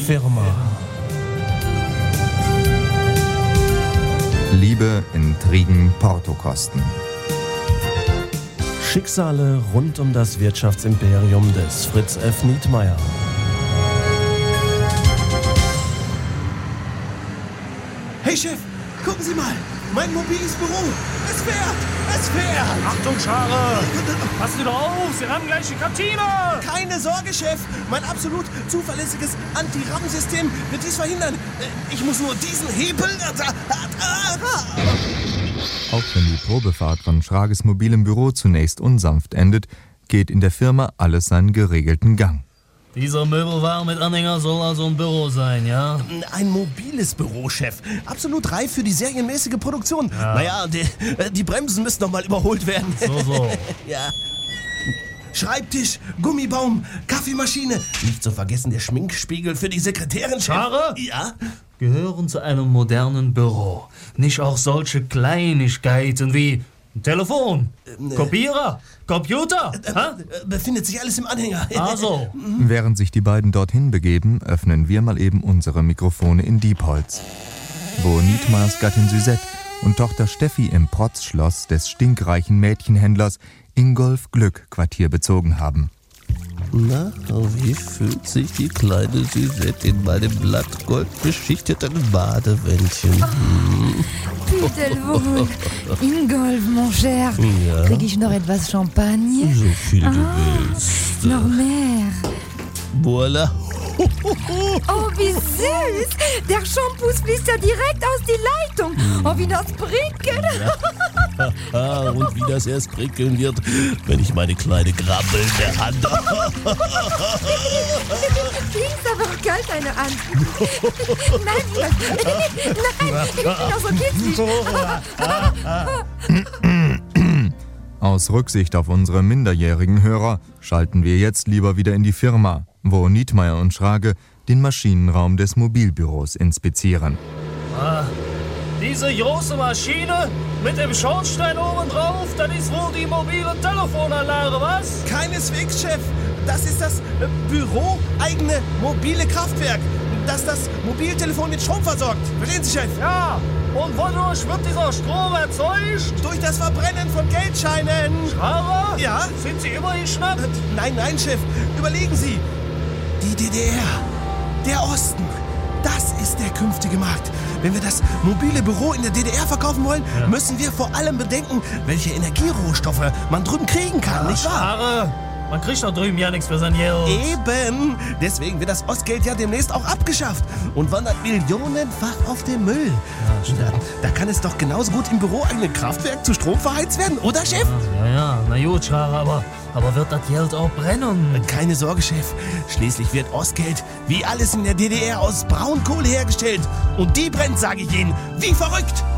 Firma. Liebe, Intrigen, Portokosten. Schicksale rund um das Wirtschaftsimperium des Fritz F. Nietmeyer. Hey Chef, gucken Sie mal, mein mobiles Büro. Es fährt. Achtung, Schare! Passen Sie doch auf, Sie rammen gleich die Kantine! Keine Sorge, Chef. Mein absolut zuverlässiges Anti-Rammsystem wird dies verhindern. Ich muss nur diesen Hebel... Auch wenn die Probefahrt von Schrages mobilem Büro zunächst unsanft endet, geht in der Firma alles seinen geregelten Gang. Dieser Möbelwagen mit Anhänger soll also ein Büro sein, ja? Ein mobiles Büro, Chef. Absolut reif für die serienmäßige Produktion. Ja. Naja, die Bremsen müssen noch mal überholt werden. So. Ja. Schreibtisch, Gummibaum, Kaffeemaschine. Nicht zu vergessen der Schminkspiegel für die Sekretärin, Chef. Schare? Ja? Gehören zu einem modernen Büro. Nicht auch solche Kleinigkeiten wie ein Telefon, Kopierer, Computer? Befindet sich alles im Anhänger. Also. Während sich die beiden dorthin begeben, öffnen wir mal eben unsere Mikrofone in Diepholz, wo Nietmeyers Gattin Suzette und Tochter Steffi im Protzschloss des stinkreichen Mädchenhändlers Ingolf Glück Quartier bezogen haben. Na, wie fühlt sich die kleine Suzette in meinem blattgoldbeschichteten Badewändchen? Putain wohl. Ingolf, mon cher. Ja? Krieg ich noch etwas Champagne? So viel du willst. Noch mehr. Voila. Oh, wie süß. Der Shampoo fließt ja direkt aus die Leitung. Oh, wie das prickelt. Und wie das erst prickeln wird, wenn ich meine kleine grabbelnde Hand... Ist aber auch kalt, deine Hand. Nein, ich bin auch so kitzlig. Aus Rücksicht auf unsere minderjährigen Hörer schalten wir jetzt lieber wieder in die Firma, wo Nietmeyer und Schrage den Maschinenraum des Mobilbüros inspizieren. Diese große Maschine mit dem Schornstein oben drauf, das ist wohl die mobile Telefonanlage, was? Keineswegs, Chef. Das ist das büroeigene mobile Kraftwerk, das das Mobiltelefon mit Strom versorgt. Verstehen Sie, Chef? Ja, und wodurch wird dieser Strom erzeugt? Durch das Verbrennen von Geldscheinen. Schare? Ja? Sind Sie immer geschnappt? Nein, Chef. Überlegen Sie. Die DDR, der Osten, das ist der künftige Markt. Wenn wir das mobile Büro in der DDR verkaufen wollen, müssen wir vor allem bedenken, welche Energierohstoffe man drüben kriegen kann, nicht wahr? Schare, man kriegt doch drüben ja nichts für sein Geld. Eben. Deswegen wird das Ostgeld ja demnächst auch abgeschafft und wandert millionenfach auf den Müll. Da kann es doch genauso gut im büroeigenen Kraftwerk zu Strom verheizt werden, oder, Chef? Ja, na gut, Schare, aber wird das Geld auch brennen? Keine Sorge, Chef. Schließlich wird Ostgeld wie alles in der DDR aus Braunkohle hergestellt. Und die brennt, sage ich Ihnen, wie verrückt.